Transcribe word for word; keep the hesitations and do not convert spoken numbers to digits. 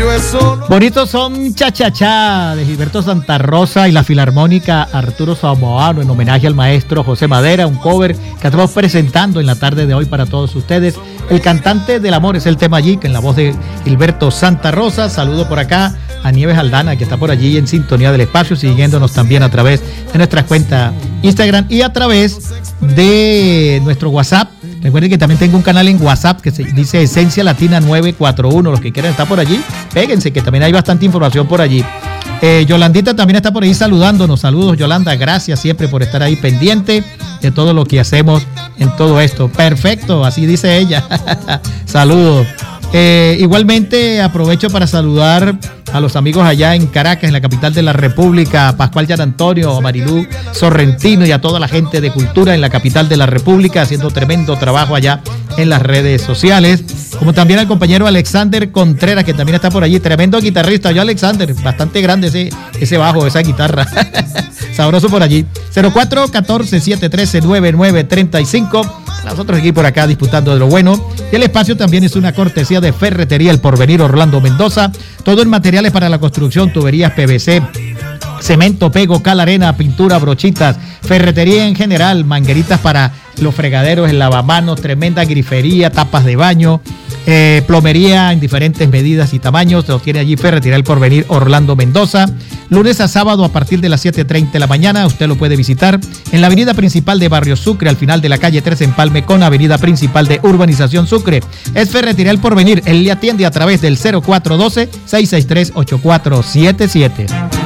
llueve solo. Bonitos son Cha Cha Cha de Gilberto Santa Rosa y la Filarmónica Arturo Samoano en homenaje al maestro José Madera, un cover que estamos presentando en la tarde de hoy para todos ustedes. El cantante del amor es el tema allí, que en la voz de Gilberto Santa Rosa. Saludo por acá a Nieves Aldana, que está por allí en sintonía del espacio, siguiéndonos también a través de nuestra cuenta Instagram y a través de nuestro WhatsApp. Recuerden que también tengo un canal en WhatsApp que se dice Esencia Latina nueve cuatro uno. Los que quieran estar por allí, péguense, que también hay bastante información por allí. Eh, Yolandita también está por ahí saludándonos. Saludos, Yolanda. Gracias siempre por estar ahí pendiente de todo lo que hacemos en todo esto. Perfecto, así dice ella. Saludos. Eh, igualmente aprovecho para saludar a los amigos allá en Caracas, en la capital de la República, a Pascual Yan Antonio, a Marilú Sorrentino y a toda la gente de cultura en la capital de la República, haciendo tremendo trabajo allá en las redes sociales, como también al compañero Alexander Contreras, que también está por allí, tremendo guitarrista. Yo, Alexander, bastante grande ese, ese bajo, esa guitarra. Sabroso por allí. cero cuatro uno cuatro, siete uno tres, nueve nueve tres cinco. Nosotros aquí por acá disputando de lo bueno. Y el espacio también es una cortesía de Ferretería El Porvenir Orlando Mendoza. Todo en materiales para la construcción, tuberías P V C, cemento, pego, cal, arena, pintura, brochitas, ferretería en general, mangueritas para los fregaderos, el lavamanos, tremenda grifería, tapas de baño, eh, plomería en diferentes medidas y tamaños. Lo tiene allí Ferretería El Porvenir Orlando Mendoza. Lunes a sábado a partir de las siete treinta de la mañana. Usted lo puede visitar en la avenida principal de Barrio Sucre, al final de la calle tres Empalme con avenida principal de Urbanización Sucre. Es Ferretería El Porvenir. Él le atiende a través del cero cuatro uno dos, seis seis tres, ocho cuatro siete siete.